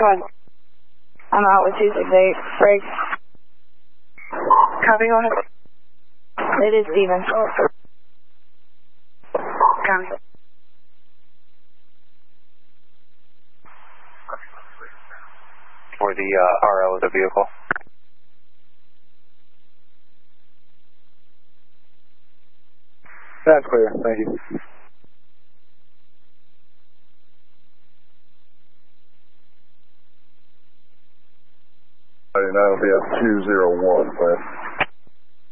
ahead. I'm out with 268. Break. Copy, go ahead. It is Steven. Copy. For the RO of the vehicle. That's clear, thank you. That'll be a 201, please.